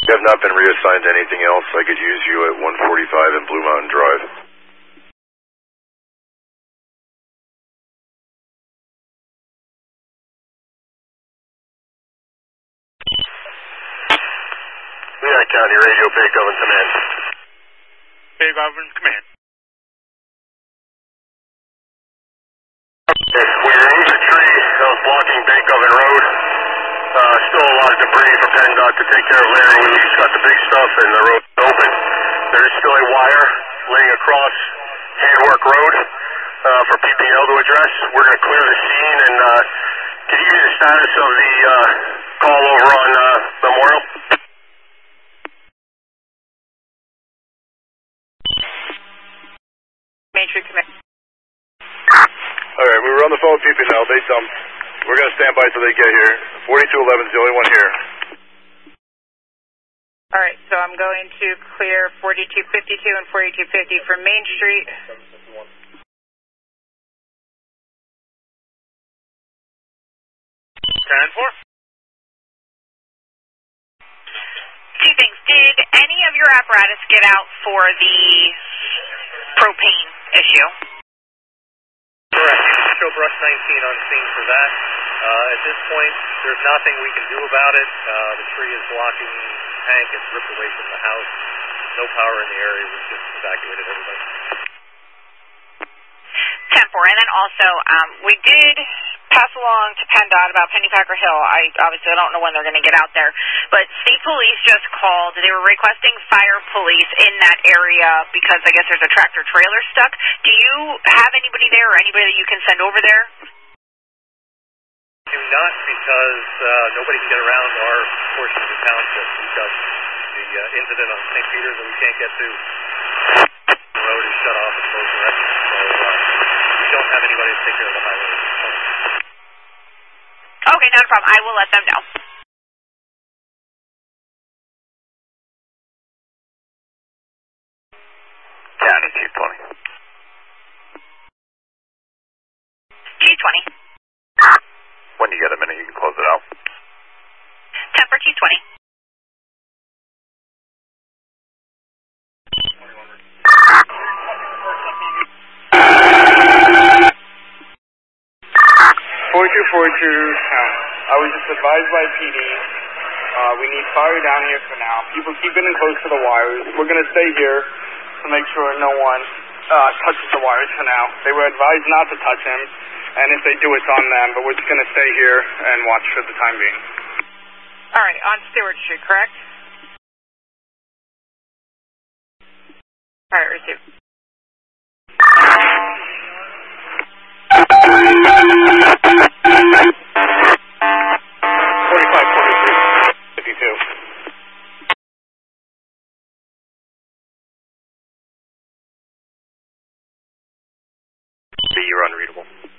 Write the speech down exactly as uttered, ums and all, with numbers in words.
You have not been reassigned to anything else. I could use you at one forty-five and Blue Mountain Drive. Lehigh County Radio, Bay Government Command. Bay Government Command. Okay, we removed the tree that was blocking Bay Government Road. Uh, still a lot of debris for PennDOT to take care of later. We just got the big stuff and the road open. There is still a wire laying across Handwork Road uh, for P P L to address. We're going to clear the scene and uh, can you give me the status of the uh, call over on uh, Memorial? Main Street Command. Alright, we were on the phone with P P L. They dumped. We're going to stand by till they get here. forty-two eleven is the only one here. All right, so I'm going to clear forty-two fifty-two and forty-two fifty from Main Street. ten four. Two things. Did any of your apparatus get out for the propane issue? Correct. Show brush nineteen on scene for that. Uh, at this point, there's nothing we can do about it. Uh, the tree is blocking the tank. It's ripped away from the house. No power in the area. We've just evacuated everybody. ten four. And then also, um, we did pass along to PennDOT about Pennypacker Hill. I obviously I don't know when they're going to get out there, but state police just called. They were requesting fire police in that area because I guess there's a tractor trailer stuck. Do you have anybody there or anybody that you can send over there? Do not, because uh, nobody can get around our portion of the township. We've got the uh, incident on Saint Peter's that we can't get to. The road is shut off in both directions, so uh, we don't have anybody to take care of the highway. Okay, not a problem. I will let them know. County two twenty. two twenty. When you get a minute, you can close it out. ten for two twenty. forty-two forty-two, um, I was just advised by P D, uh, we need fire down here for now. People keep getting close to the wires. We're going to stay here to make sure no one uh, touches the wires for now. They were advised not to touch them, and if they do, it's on them, but we're just going to stay here and watch for the time being. All right, on Stewart Street, correct? All right, receive. forty-five forty-three fifty-two. You're unreadable.